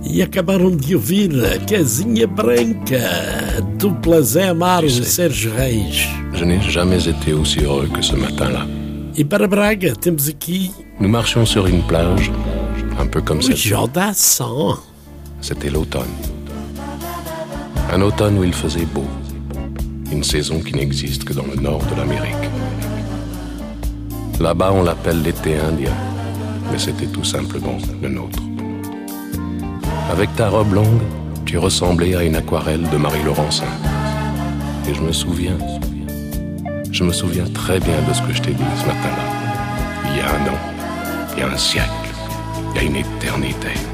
E acabaram de ouvir Casinha Branca, dupla Zé Amaro e Sérgio Reis. Je n'ai jamais été aussi heureux que ce matin-là. E para Braga temos aqui... Nous marchions sur une plage, un peu comme cette... Jordação. C'était l'automne. Un automne où il faisait beau. Une saison qui n'existe que dans le nord de l'Amérique. Là-bas, on l'appelle l'été indien, mais c'était tout simplement le nôtre. Avec ta robe longue, tu ressemblais à une aquarelle de Marie Laurencin. Et je me souviens très bien de ce que je t'ai dit ce matin-là. Il y a un an, il y a un siècle, il y a une éternité.